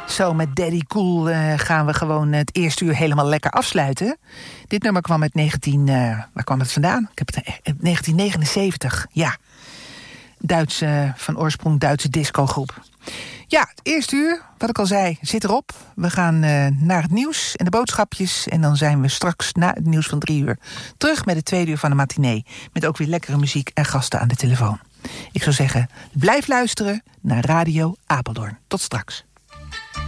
Zo, met Daddy Cool gaan we gewoon het eerste uur helemaal lekker afsluiten. Dit nummer kwam uit waar kwam het vandaan? Ik heb het 1979, ja. Van oorsprong Duitse discogroep. Ja, het eerste uur, wat ik al zei, zit erop. We gaan naar het nieuws en de boodschapjes. En dan zijn we straks na het nieuws van 3 uur terug met het tweede uur van de matinee. Met ook weer lekkere muziek en gasten aan de telefoon. Ik zou zeggen, blijf luisteren naar Radio Apeldoorn. Tot straks.